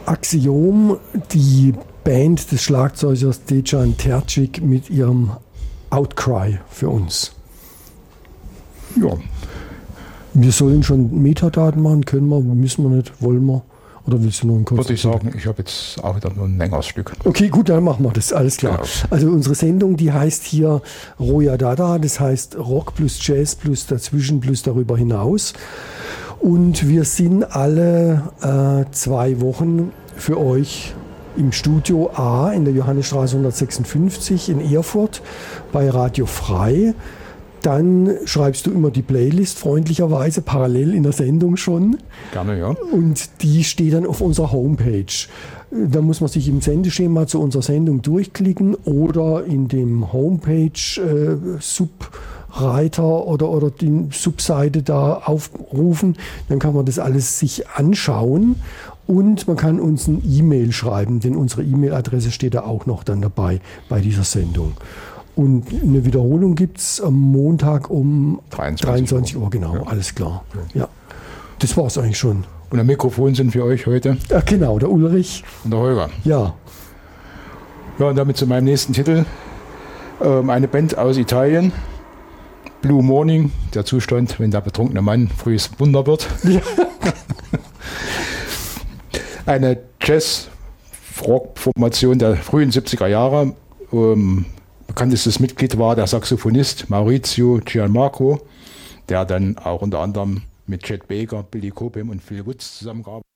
Axiom, die Band des Schlagzeugers Dejan Tercic mit ihrem Outcry für uns. Ja. Wir sollen schon Metadaten machen, können wir, müssen wir nicht, wollen wir? Oder willst du noch einen kurzen? Würde ich sagen, ich habe jetzt auch wieder nur ein längeres Stück. Okay, gut, dann machen wir das, alles klar. Genau. Also unsere Sendung, die heißt hier Roya Dada, das heißt Rock plus Jazz plus dazwischen plus darüber hinaus. Und wir sind alle 2 Wochen für euch im Studio A in der Johannesstraße 156 in Erfurt bei Radio Frei. Dann schreibst du immer die Playlist freundlicherweise parallel in der Sendung schon. Gerne, ja. Und die steht dann auf unserer Homepage. Da muss man sich im Sendeschema zu unserer Sendung durchklicken oder in dem Homepage-Subreiter oder die Subseite da aufrufen. Dann kann man das alles sich anschauen und man kann uns ein E-Mail schreiben, denn unsere E-Mail-Adresse steht da auch noch dann dabei bei dieser Sendung. Und eine Wiederholung gibt es am Montag um 23 Uhr, genau, ja. Alles klar. Ja. Das war es eigentlich schon. Und am Mikrofon sind für euch heute? Ja, genau, der Ulrich. Und der Holger. Ja. Ja, und damit zu meinem nächsten Titel. Eine Band aus Italien, Blue Morning, der Zustand, wenn der betrunkene Mann frühes Wunder wird. Ja. Eine Jazz-Rock-Formation der frühen 70er Jahre. Bekanntestes Mitglied war der Saxophonist Maurizio Gianmarco, der dann auch unter anderem mit Chet Baker, Billy Cobham und Phil Woods zusammengearbeitet hat.